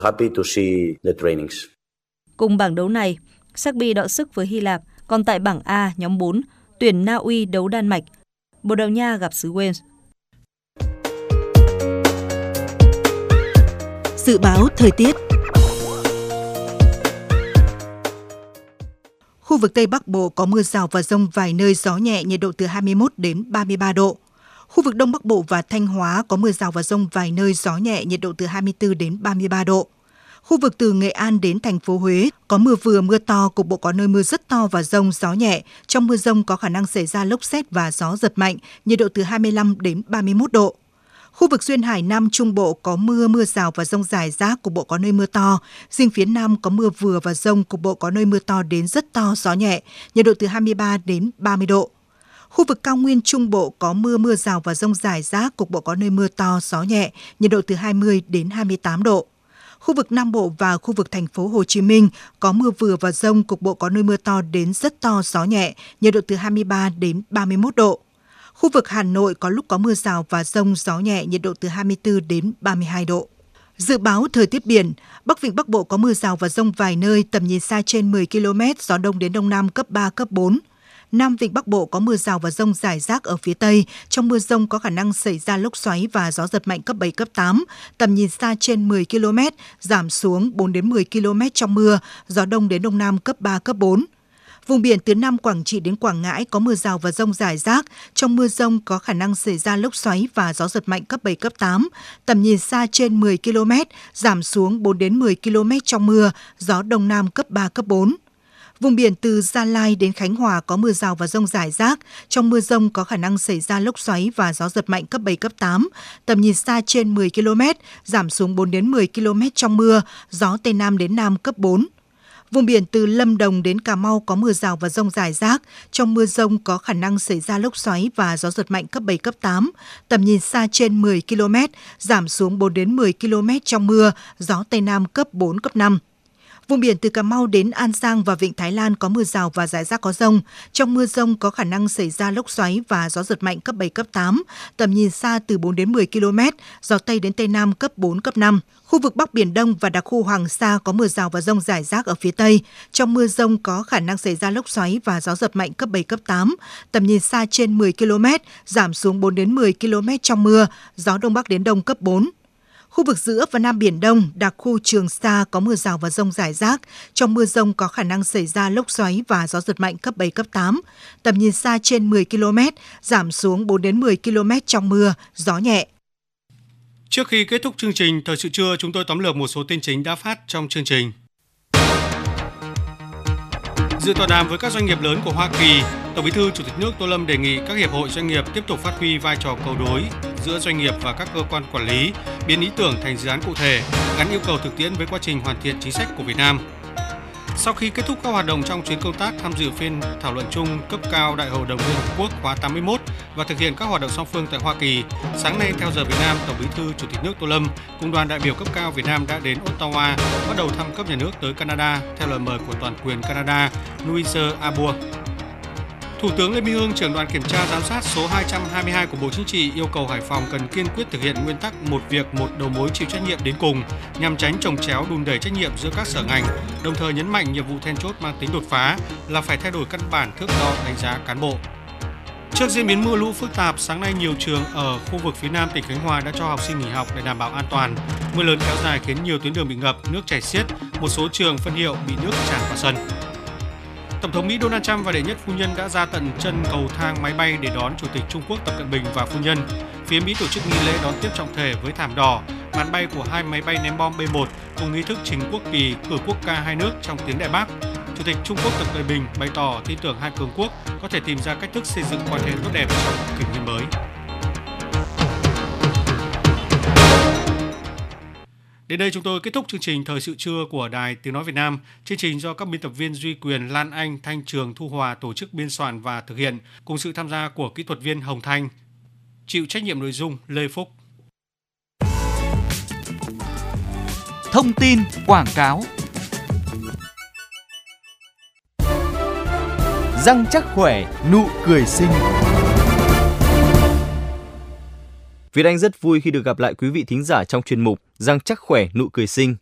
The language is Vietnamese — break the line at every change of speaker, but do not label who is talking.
Happy to see the trainings.
Cùng bảng đấu này, Serbia đọ sức với Hy Lạp, còn tại bảng A nhóm 4, tuyển Na Uy đấu Đan Mạch, Bồ Đào Nha gặp xứ Wales.
Dự báo thời tiết. Khu vực Tây Bắc Bộ có mưa rào và dông vài nơi, gió nhẹ, nhiệt độ từ 21 đến 33 độ. Khu vực Đông Bắc Bộ và Thanh Hóa có mưa rào và dông vài nơi, gió nhẹ, nhiệt độ từ 24 đến 33 độ. Khu vực từ Nghệ An đến thành phố Huế có mưa vừa mưa to, cục bộ có nơi mưa rất to và dông, gió nhẹ. Trong mưa dông có khả năng xảy ra lốc sét và gió giật mạnh, nhiệt độ từ 25 đến 31 độ. Khu vực duyên hải Nam Trung Bộ có mưa rào và dông rải rác, cục bộ có nơi mưa to. Riêng phía Nam có mưa vừa và dông, cục bộ có nơi mưa to đến rất to, gió nhẹ, nhiệt độ từ 23 đến 30 độ. Khu vực cao nguyên Trung Bộ có mưa rào và dông rải rác, cục bộ có nơi mưa to, gió nhẹ, nhiệt độ từ 20 đến 28 độ. Khu vực Nam Bộ và khu vực thành phố Hồ Chí Minh có mưa vừa và dông, cục bộ có nơi mưa to đến rất to, gió nhẹ, nhiệt độ từ 23 đến 31 độ. Khu vực Hà Nội có lúc có mưa rào và dông, gió nhẹ, nhiệt độ từ 24 đến 32 độ. Dự báo thời tiết biển, Bắc Vịnh Bắc Bộ có mưa rào và dông vài nơi, tầm nhìn xa trên 10 km, gió đông đến đông nam cấp 3, cấp 4. Nam Vịnh Bắc Bộ có mưa rào và dông rải rác ở phía Tây. Trong mưa dông có khả năng xảy ra lốc xoáy và gió giật mạnh cấp 7, cấp 8. Tầm nhìn xa trên 10 km, giảm xuống 4 đến 10 km trong mưa, gió đông đến đông nam cấp 3, cấp 4. Vùng biển từ Nam Quảng Trị đến Quảng Ngãi có mưa rào và dông rải rác. Trong mưa dông có khả năng xảy ra lốc xoáy và gió giật mạnh cấp 7, cấp 8. Tầm nhìn xa trên 10 km, giảm xuống 4 đến 10 km trong mưa, gió đông nam cấp 3, cấp 4. Vùng biển từ Gia Lai đến Khánh Hòa có mưa rào và dông rải rác. Trong mưa dông có khả năng xảy ra lốc xoáy và gió giật mạnh cấp 7, cấp 8. Tầm nhìn xa trên 10 km, giảm xuống 4 đến 10 km trong mưa, gió Tây Nam đến Nam cấp 4. Vùng biển từ Lâm Đồng đến Cà Mau có mưa rào và dông rải rác. Trong mưa dông có khả năng xảy ra lốc xoáy và gió giật mạnh cấp 7, cấp 8. Tầm nhìn xa trên 10 km, giảm xuống 4 đến 10 km trong mưa, gió Tây Nam cấp 4, cấp 5. Vùng biển từ Cà Mau đến An Giang và Vịnh Thái Lan có mưa rào và rải rác có dông. Trong mưa dông có khả năng xảy ra lốc xoáy và gió giật mạnh cấp 7, cấp 8. Tầm nhìn xa từ 4 đến 10 km, gió Tây đến Tây Nam cấp 4, cấp 5. Khu vực Bắc Biển Đông và đặc khu Hoàng Sa có mưa rào và dông rải rác ở phía Tây. Trong mưa dông có khả năng xảy ra lốc xoáy và gió giật mạnh cấp 7, cấp 8. Tầm nhìn xa trên 10 km, giảm xuống 4 đến 10 km trong mưa, gió Đông Bắc đến Đông cấp 4. Khu vực giữa và Nam Biển Đông, đặc khu Trường Sa có mưa rào và dông rải rác. Trong mưa dông có khả năng xảy ra lốc xoáy và gió giật mạnh cấp 7, cấp 8. Tầm nhìn xa trên 10 km, giảm xuống 4 đến 10 km trong mưa, gió nhẹ.
Trước khi kết thúc chương trình Thời sự trưa, chúng tôi tóm lược một số tin chính đã phát trong chương trình. Dự tọa đàm với các doanh nghiệp lớn của Hoa Kỳ, Tổng Bí thư Chủ tịch nước Tô Lâm đề nghị các hiệp hội doanh nghiệp tiếp tục phát huy vai trò cầu nối giữa doanh nghiệp và các cơ quan quản lý, biến ý tưởng thành dự án cụ thể, gắn yêu cầu thực tiễn với quá trình hoàn thiện chính sách của Việt Nam. Sau khi kết thúc các hoạt động trong chuyến công tác tham dự phiên thảo luận chung cấp cao Đại hội đồng Liên Hợp Quốc khóa 81 và thực hiện các hoạt động song phương tại Hoa Kỳ, sáng nay theo giờ Việt Nam, Tổng Bí thư Chủ tịch nước Tô Lâm cùng đoàn đại biểu cấp cao Việt Nam đã đến Ottawa bắt đầu thăm cấp nhà nước tới Canada theo lời mời của toàn quyền Canada Louise Arbour. Thủ tướng Lê Minh Hưng, trưởng đoàn kiểm tra giám sát số 222 của Bộ Chính trị yêu cầu Hải Phòng cần kiên quyết thực hiện nguyên tắc một việc một đầu mối chịu trách nhiệm đến cùng nhằm tránh chồng chéo đùn đẩy trách nhiệm giữa các sở ngành, đồng thời nhấn mạnh nhiệm vụ then chốt mang tính đột phá là phải thay đổi căn bản thước đo đánh giá cán bộ. Trước diễn biến mưa lũ phức tạp, sáng nay nhiều trường ở khu vực phía Nam tỉnh Khánh Hòa đã cho học sinh nghỉ học để đảm bảo an toàn. Mưa lớn kéo dài khiến nhiều tuyến đường bị ngập, nước chảy xiết, một số trường phân hiệu bị nước tràn vào sân. Tổng thống Mỹ Donald Trump và đệ nhất phu nhân đã ra tận chân cầu thang máy bay để đón Chủ tịch Trung Quốc Tập Cận Bình và phu nhân. Phía Mỹ tổ chức nghi lễ đón tiếp trọng thể với thảm đỏ, màn bay của hai máy bay ném bom B-1 cùng nghi thức chính quốc kỳ cử quốc ca hai nước trong tiếng Đại Bác. Chủ tịch Trung Quốc Tập Cận Bình bày tỏ tin tưởng hai cường quốc có thể tìm ra cách thức xây dựng quan hệ tốt đẹp trong kỷ nguyên mới. Đến đây chúng tôi kết thúc chương trình Thời sự trưa của Đài Tiếng Nói Việt Nam. Chương trình do các biên tập viên Duy Quyền, Lan Anh, Thanh Trường, Thu Hòa tổ chức biên soạn và thực hiện cùng sự tham gia của kỹ thuật viên Hồng Thanh. Chịu trách nhiệm nội dung Lê Phúc.
Thông tin quảng cáo. Răng chắc khỏe, nụ cười xinh. Việt Anh rất vui khi được gặp lại quý vị thính giả trong chuyên mục Răng chắc khỏe, nụ cười xinh.